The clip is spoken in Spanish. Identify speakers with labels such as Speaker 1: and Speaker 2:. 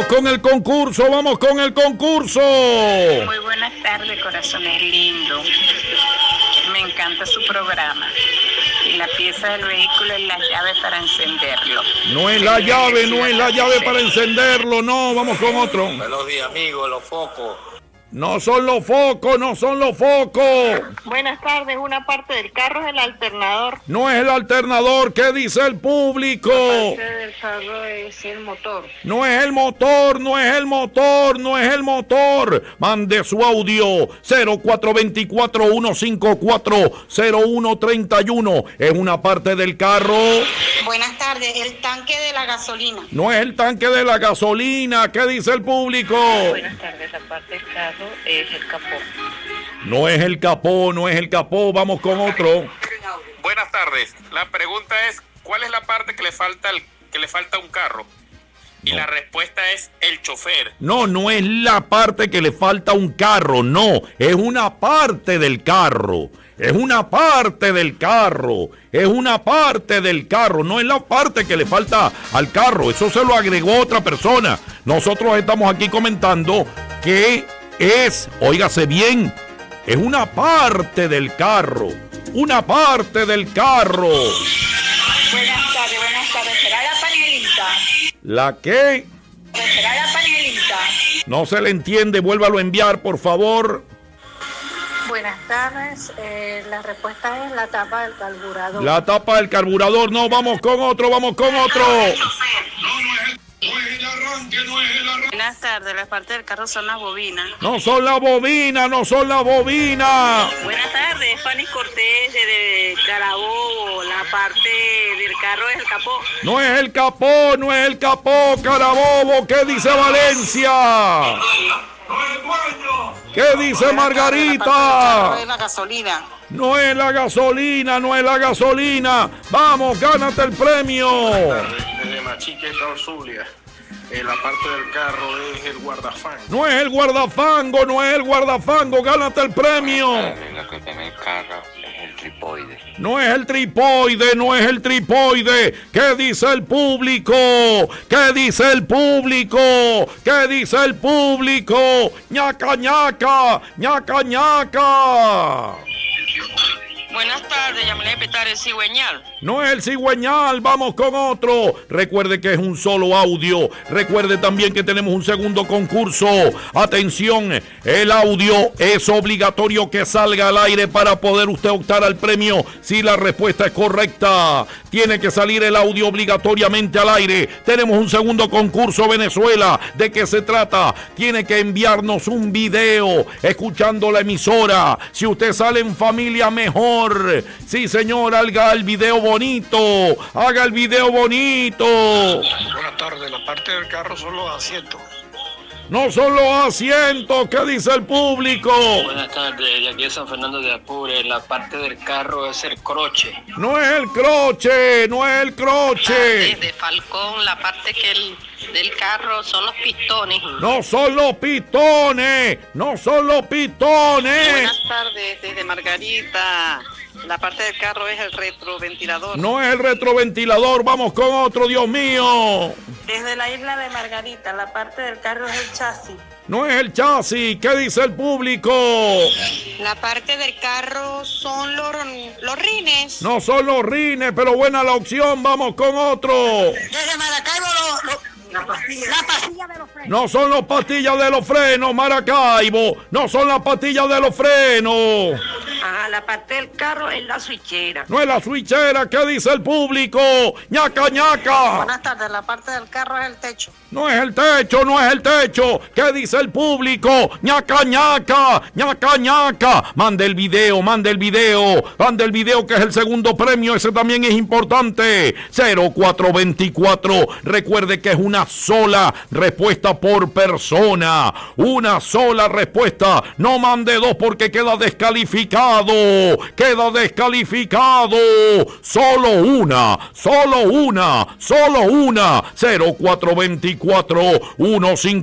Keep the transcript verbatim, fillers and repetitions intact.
Speaker 1: vamos con el concurso, vamos con el concurso.
Speaker 2: Muy buenas tardes, corazones lindos. Me encanta su programa. Y la pieza del vehículo es la llave para encenderlo.
Speaker 1: No es la llave, no es la llave para encenderlo, no, vamos con otro.
Speaker 3: Buenos días, amigos, los focos.
Speaker 1: No son los focos, no son los focos.
Speaker 2: Buenas tardes, una parte del carro es el alternador.
Speaker 1: No es el alternador, ¿qué dice el público?
Speaker 2: La parte del carro es el motor.
Speaker 1: No es el motor, no es el motor, no es el motor. Mande su audio cero cuatro dos cuatro, uno cinco cuatro, cero uno tres uno. Es una parte del carro.
Speaker 4: Buenas tardes, el tanque de la gasolina.
Speaker 1: No es el tanque de la gasolina, ¿qué dice el público?
Speaker 2: Buenas tardes, la parte del carro es el capó.
Speaker 1: No es el capó, no es el capó, vamos con otro.
Speaker 3: Buenas tardes. La pregunta es, ¿cuál es la parte que le falta al, que le falta a un carro? Y
Speaker 1: No.
Speaker 3: la respuesta es el chofer.
Speaker 1: No, no es la parte que le falta a un carro, no, es una parte del carro. Es una parte del carro, es una parte del carro, no es la parte que le falta al carro, eso se lo agregó otra persona. Nosotros estamos aquí comentando que es, óigase bien, es una parte del carro, una parte del carro.
Speaker 4: Buenas tardes, buenas tardes. ¿Será la panelita?
Speaker 1: ¿La qué?
Speaker 4: ¿Será la panelita?
Speaker 1: No se le entiende, vuélvalo a enviar, por favor.
Speaker 2: Buenas tardes, eh, la respuesta es la tapa del carburador.
Speaker 1: La tapa del carburador, no, vamos con otro, vamos con otro.
Speaker 2: Buenas tardes, la parte del carro son las bobinas.
Speaker 1: No son las bobinas, no son las bobinas.
Speaker 2: Buenas tardes, Fanny Cortés de Carabobo. La parte del carro es el capó.
Speaker 1: No es el capó, no es el capó, Carabobo. ¿Qué dice Valencia? ¿Qué dice Margarita?
Speaker 4: Es la gasolina.
Speaker 1: No es la gasolina, no es la gasolina. Vamos, gánate el premio.
Speaker 5: Desde Machique, Estado Zulia. Eh, la parte del carro es el guardafango.
Speaker 1: No es el guardafango, no es el guardafango, gánate el premio.
Speaker 6: Lo que tiene el carro es el tripoide.
Speaker 1: No es el tripoide, no es el tripoide. ¿Qué dice el público? ¿Qué dice el público? ¿Qué dice el público? ñaca, ñaca, ñaca, ñaca.
Speaker 2: Buenas tardes, llamé a petar el cigüeñal.
Speaker 1: No es el cigüeñal, vamos con otro. Recuerde que es un solo audio. Recuerde también que tenemos un segundo concurso. Atención, el audio es obligatorio que salga al aire para poder usted optar al premio. Si la respuesta es correcta, tiene que salir el audio obligatoriamente al aire. Tenemos un segundo concurso, Venezuela. ¿De qué se trata? Tiene que enviarnos un video escuchando la emisora. Si usted sale en familia, mejor. Sí, señor, haga el video bonito. Haga el video bonito.
Speaker 5: Buenas tardes, la parte del carro son los asientos.
Speaker 1: No son los asientos. ¿Qué dice el público?
Speaker 7: Buenas tardes, de aquí de San Fernando de Apure. La parte del carro es el croche.
Speaker 1: No es el croche, no es el croche.
Speaker 2: Desde Falcón, la parte que el, del carro son los pistones.
Speaker 1: No son los pistones, no son los pistones.
Speaker 2: Buenas tardes, desde Margarita. La parte del carro es el retroventilador.
Speaker 1: No es el retroventilador, vamos con otro, Dios mío.
Speaker 2: Desde la isla de Margarita, la parte del carro es el chasis.
Speaker 1: No es el chasis, ¿qué dice el público?
Speaker 4: La parte del carro son los, los rines.
Speaker 1: No son los rines, pero buena la opción, vamos con otro.
Speaker 4: Desde Maracaibo, lo, lo, la, pastilla. la pastilla de los frenos.
Speaker 1: No son las pastillas de los frenos, Maracaibo. No son las pastillas de los frenos.
Speaker 2: Ah, la parte del carro es la switchera.
Speaker 1: No es la switchera, ¿qué dice el público? ñaca, ñaca.
Speaker 2: Buenas tardes, la parte del carro es el techo.
Speaker 1: No es el techo, no es el techo. ¿Qué dice el público? ñaca, ñaca, ñaca, ñaca. Mande el video, mande el video. Mande el video que es el segundo premio. Ese también es importante. cero cuatro veinticuatro. Recuerde que es una sola respuesta por persona. Una sola respuesta. No mande dos porque queda descalificado. Queda descalificado. Solo una, solo una, solo una. cero cuatro veinticuatro, uno cinco